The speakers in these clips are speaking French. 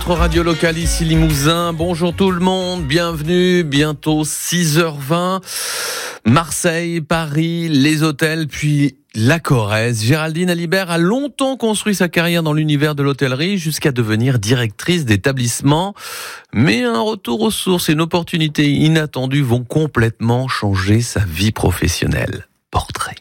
Radio locale ici Limousin. Bonjour tout le monde, bienvenue. Bientôt 6h20. Marseille, Paris, les hôtels, puis la Corrèze. Géraldine Alibert a longtemps construit sa carrière dans l'univers de l'hôtellerie jusqu'à devenir directrice d'établissement. Mais un retour aux sources et une opportunité inattendue vont complètement changer sa vie professionnelle. Portrait.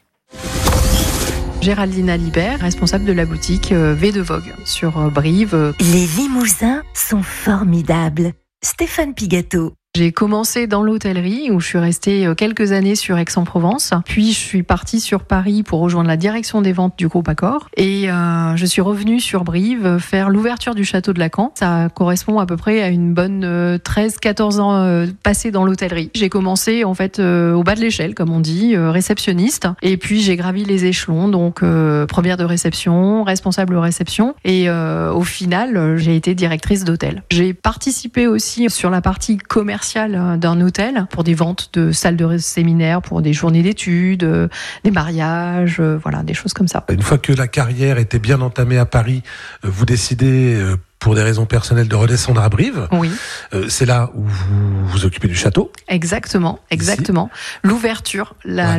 Géraldine Alibert, responsable de la boutique V de Vogue sur Brive. Les Limousins sont formidables. Stéphane Pigato. J'ai commencé dans l'hôtellerie où je suis restée quelques années sur Aix-en-Provence. Puis je suis partie sur Paris pour rejoindre la direction des ventes du groupe Accor. Et je suis revenue sur Brive faire l'ouverture du château de Lacan. Ça correspond à peu près à une bonne 13-14 ans passés dans l'hôtellerie. J'ai commencé en fait au bas de l'échelle, comme on dit, réceptionniste. Et puis j'ai gravi les échelons, donc première de réception, responsable de réception. Et au final, j'ai été directrice d'hôtel. J'ai participé aussi sur la partie commerciale d'un hôtel pour des ventes de salles de séminaire, pour des journées d'études, des mariages, voilà, des choses comme ça. Une fois que la carrière était bien entamée à Paris, vous décidez pour des raisons personnelles de redescendre à Brive. Oui. C'est là où vous vous occupez du château. Exactement. L'ouverture,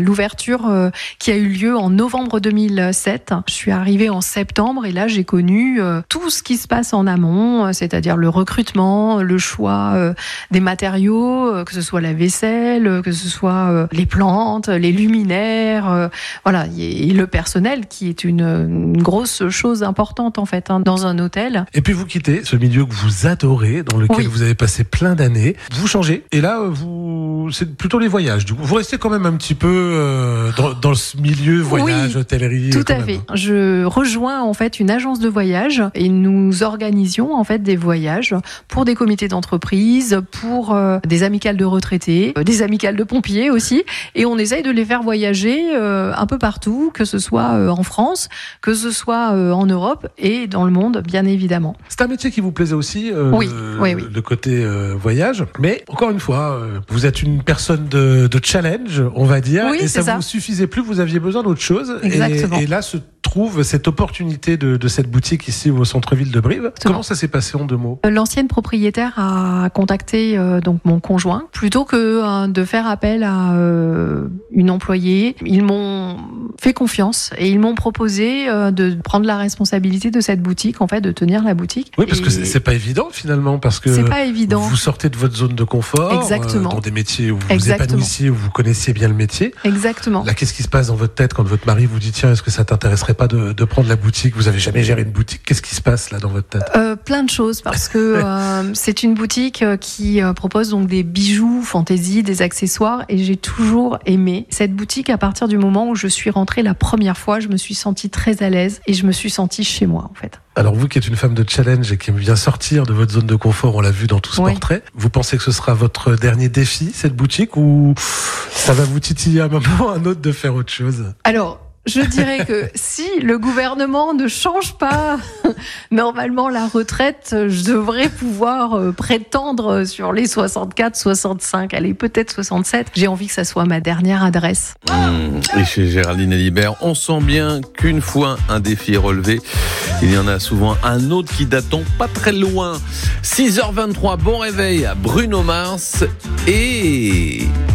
qui a eu lieu en novembre 2007. Je suis arrivée en septembre et là j'ai connu tout ce qui se passe en amont, c'est-à-dire le recrutement, le choix des matériaux, que ce soit la vaisselle, que ce soit les plantes, les luminaires, voilà, et le personnel qui est une grosse chose importante en fait dans un hôtel. Et puis vous quittez ce milieu que vous adorez, dans lequel vous avez passé plein d'années. Vous changez et là c'est plutôt les voyages. Du coup, vous restez quand même un petit peu dans ce milieu voyage, hôtellerie. Tout à fait. Je rejoins en fait une agence de voyage et nous organisions en fait des voyages pour des comités d'entreprise, pour des amicales de retraités, des amicales de pompiers aussi, et on essaye de les faire voyager un peu partout, que ce soit en France, que ce soit en Europe et dans le monde, bien évidemment. C'est un métier qui vous plaisait aussi, oui. le côté voyage, mais encore une fois, vous êtes une personne de challenge, on va dire, et ça vous suffisait plus, vous aviez besoin d'autre chose. Exactement. Et là se trouve cette opportunité de cette boutique ici au centre-ville de Brive. Exactement. Comment ça s'est passé en 2 mots ? L'ancienne propriétaire a contacté donc mon conjoint. Plutôt que de faire appel à une employée, ils m'ont fait confiance et ils m'ont proposé de prendre la responsabilité de cette boutique, en fait, de tenir la boutique. Oui, parce que c'est pas évident finalement, parce que c'est pas évident. Vous sortez de votre zone de confort. Exactement. Dans des métiers où vous vous épanouissiez, où vous connaissiez bien le métier. Exactement. Là, qu'est-ce qui se passe dans votre tête quand votre mari vous dit tiens, est-ce que ça t'intéresserait pas de prendre la boutique ? Vous avez jamais géré une boutique. Qu'est-ce qui se passe là dans votre tête ? Plein de choses, parce que c'est une boutique qui propose donc des bijoux, fantaisie, des accessoires, et j'ai toujours aimé cette boutique. À partir du moment où je suis rentrée la première fois, je me suis sentie très à l'aise et je me suis sentie chez moi en fait. Alors vous qui êtes une femme de challenge et qui aime bien sortir de votre zone de confort, on l'a vu dans tout ce portrait, vous pensez que ce sera votre dernier défi, cette boutique, ou ça va vous titiller à un moment ou à un autre de faire autre chose ? Alors, je dirais que si le gouvernement ne change pas normalement la retraite, je devrais pouvoir prétendre sur les 64, 65, allez, peut-être 67. J'ai envie que ça soit ma dernière adresse. Et chez Géraldine Alibert, on sent bien qu'une fois un défi est relevé, il y en a souvent un autre qui datant pas très loin. 6h23, bon réveil à Bruno Mars et...